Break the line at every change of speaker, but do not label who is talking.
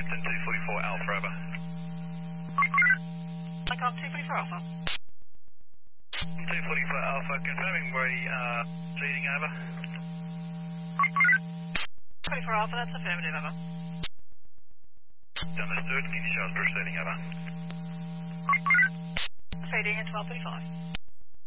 Captain 244 Alpha, over.
Icon 244 Alpha.
244 Alpha, confirming we are leading, over.
24 Alpha, that's affirmative, over.
Understood, can you show us proceeding, over?
Proceeding at 12:35.